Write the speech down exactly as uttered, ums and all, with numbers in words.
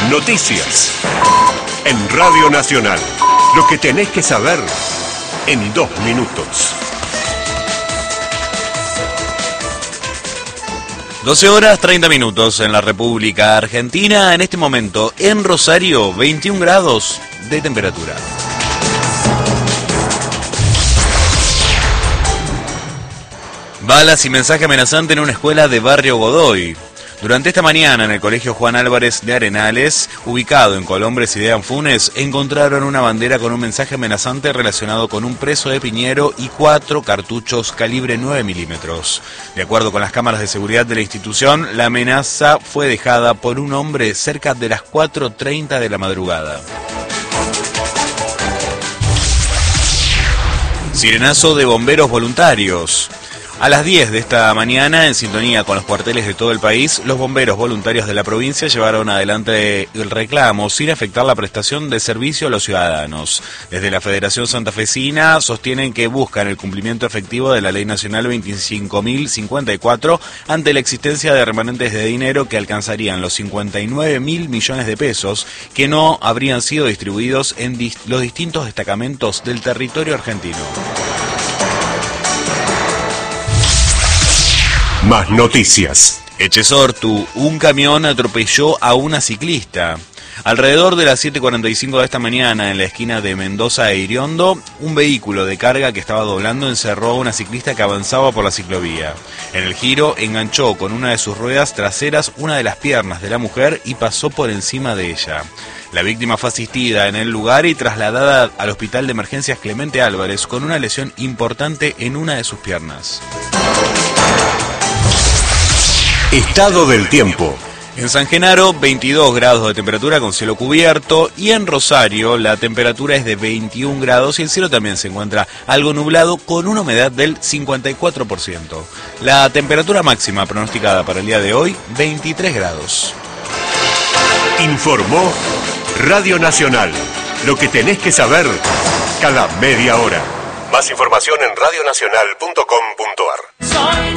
Noticias. En Radio Nacional. Lo que tenés que saber en dos minutos. doce horas treinta minutos en la República Argentina. En este momento, en Rosario, veintiún grados de temperatura. Balas y mensaje amenazante en una escuela de Barrio Godoy. Durante esta mañana, en el Colegio Juan Álvarez de Arenales, ubicado en Colombres y de Anfunes, encontraron una bandera con un mensaje amenazante relacionado con un preso de Piñero y cuatro cartuchos calibre nueve milímetros. De acuerdo con las cámaras de seguridad de la institución, la amenaza fue dejada por un hombre cerca de las cuatro treinta de la madrugada. Sirenazo de bomberos voluntarios. A las diez de esta mañana, en sintonía con los cuarteles de todo el país, los bomberos voluntarios de la provincia llevaron adelante el reclamo sin afectar la prestación de servicio a los ciudadanos. Desde la Federación Santafesina sostienen que buscan el cumplimiento efectivo de la Ley Nacional veinticinco mil cincuenta y cuatro ante la existencia de remanentes de dinero que alcanzarían los cincuenta y nueve mil millones de pesos que no habrían sido distribuidos en dis- los distintos destacamentos del territorio argentino. Más noticias. Echesortu, un camión atropelló a una ciclista. Alrededor de las siete cuarenta y cinco de esta mañana, en la esquina de Mendoza e Iriondo, un vehículo de carga que estaba doblando encerró a una ciclista que avanzaba por la ciclovía. En el giro, enganchó con una de sus ruedas traseras una de las piernas de la mujer y pasó por encima de ella. La víctima fue asistida en el lugar y trasladada al Hospital de Emergencias Clemente Álvarez con una lesión importante en una de sus piernas. Estado del tiempo. En San Genaro, veintidós grados de temperatura con cielo cubierto, y en Rosario la temperatura es de veintiún grados y el cielo también se encuentra algo nublado con una humedad del cincuenta y cuatro por ciento. La temperatura máxima pronosticada para el día de hoy, veintitrés grados. Informó Radio Nacional. Lo que tenés que saber cada media hora. Más información en radio nacional punto com punto a r.